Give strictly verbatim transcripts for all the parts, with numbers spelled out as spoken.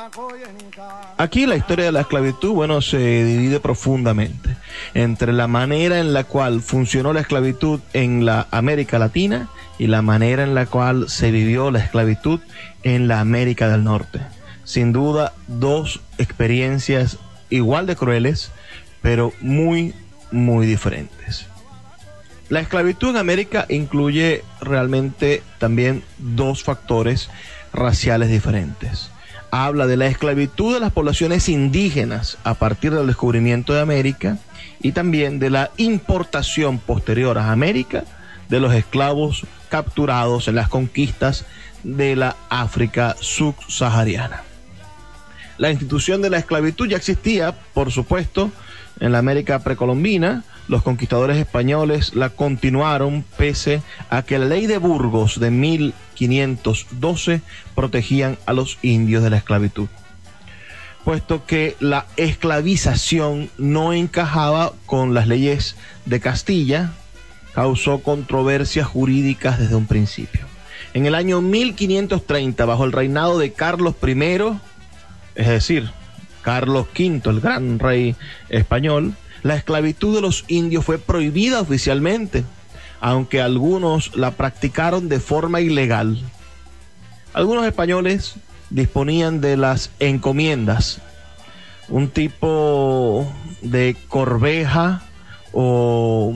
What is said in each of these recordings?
Aquí la historia de la esclavitud, bueno, se divide profundamente entre la manera en la cual funcionó la esclavitud en la América Latina y la manera en la cual se vivió la esclavitud en la América del Norte. Sin duda, dos experiencias igual de crueles, pero muy, muy diferentes. La esclavitud en América incluye realmente también dos factores raciales diferentes. Habla de la esclavitud de las poblaciones indígenas a partir del descubrimiento de América y también de la importación posterior a América de los esclavos capturados en las conquistas de la África subsahariana. La institución de la esclavitud ya existía, por supuesto, en la América precolombina. Los conquistadores españoles la continuaron pese a que la ley de Burgos de mil quinientos doce protegían a los indios de la esclavitud, puesto que la esclavización no encajaba con las leyes de Castilla, causó controversias jurídicas desde un principio. En el año mil quinientos treinta, bajo el reinado de Carlos primero, es decir, Carlos quinto, el gran rey español, la esclavitud de los indios fue prohibida oficialmente, aunque algunos la practicaron de forma ilegal. Algunos españoles disponían de las encomiendas, un tipo de corbeja o,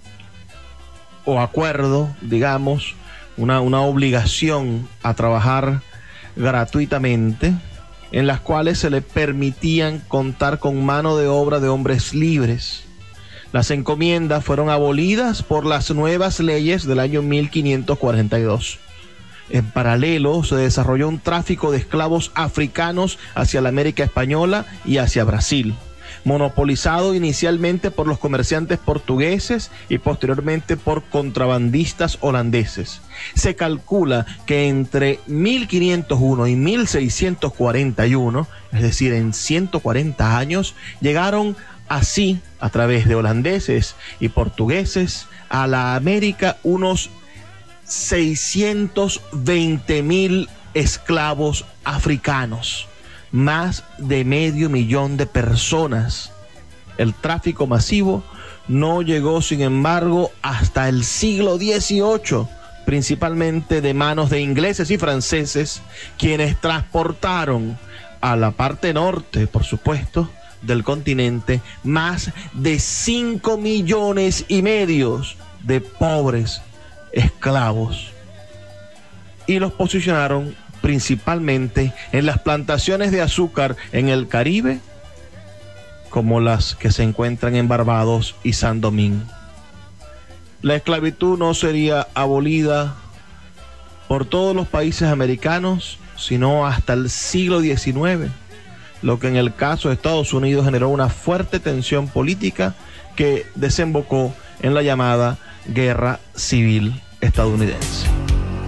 o acuerdo, digamos, una, una obligación a trabajar gratuitamente, en las cuales se le permitían contar con mano de obra de hombres libres. Las encomiendas fueron abolidas por las nuevas leyes del año mil quinientos cuarenta y dos. En paralelo, se desarrolló un tráfico de esclavos africanos hacia la América española y hacia Brasil, monopolizado inicialmente por los comerciantes portugueses y posteriormente por contrabandistas holandeses. Se calcula que entre mil quinientos uno y mil seiscientos cuarenta y uno, es decir, en ciento cuarenta años, llegaron así, a través de holandeses y portugueses, a la América unos seiscientos veinte mil esclavos africanos. Más de medio millón de personas. El tráfico masivo no llegó, sin embargo, hasta el siglo dieciocho, principalmente de manos de ingleses y franceses, quienes transportaron a la parte norte, por supuesto, del continente, más de cinco millones y medio de pobres esclavos, y los posicionaron principalmente en las plantaciones de azúcar en el Caribe, como las que se encuentran en Barbados y San Domingo. La esclavitud no sería abolida por todos los países americanos, sino hasta el siglo diecinueve, lo que en el caso de Estados Unidos generó una fuerte tensión política que desembocó en la llamada Guerra Civil Estadounidense.